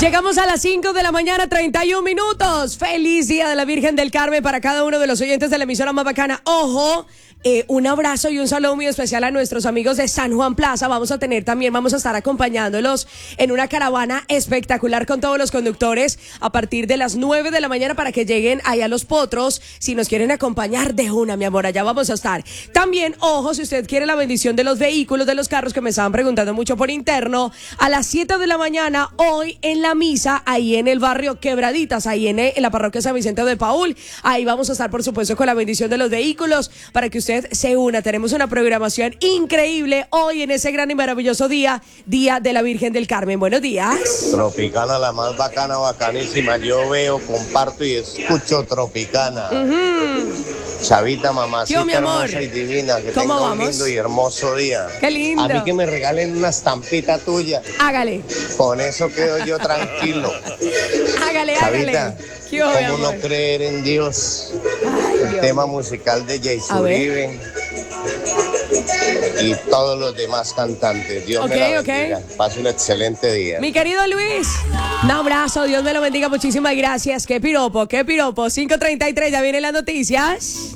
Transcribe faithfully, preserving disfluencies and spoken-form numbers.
Llegamos a las cinco de la mañana, treinta y un minutos. Feliz Día de la Virgen del Carmen para cada uno de los oyentes de la emisora más bacana. Ojo, eh, un abrazo y un saludo muy especial a nuestros amigos de San Juan Plaza. Vamos a tener también, vamos a estar acompañándolos en una caravana espectacular con todos los conductores a partir de las nueve de la mañana para que lleguen allá a Los Potros. Si nos quieren acompañar, de una, mi amor, allá vamos a estar. También, ojo, si usted quiere la bendición de los vehículos, de los carros, que me estaban preguntando mucho por interno, a las siete de la mañana, hoy en la misa, ahí en el barrio Quebraditas, ahí en, en la parroquia San Vicente de Paúl. Ahí vamos a estar, por supuesto, con la bendición de los vehículos para que usted se una. Tenemos una programación increíble hoy en ese gran y maravilloso día, Día de la Virgen del Carmen. Buenos días. Tropicana, la más bacana, bacanísima. Yo veo, comparto y escucho Tropicana. Uh-huh. Chavita, mamacita Yo, mi amor. hermosa y divina, que ¿Cómo tenga vamos? un lindo y hermoso día. Qué lindo. A mí que me regalen una estampita tuya. Hágale. Con eso quedo yo tranquilo. Hágale, Chavita, hágale. Yo, mi ¿cómo no amor. creer en Dios? Ay, El Dios. tema musical de Jay A ver. Uribe y todos los demás cantantes. Dios Ok, me la ok. bendiga. Pase un excelente día. Mi querido Luis, un abrazo, Dios me lo bendiga, muchísimas gracias. Qué piropo, qué piropo. cinco treinta y tres, ya vienen las noticias.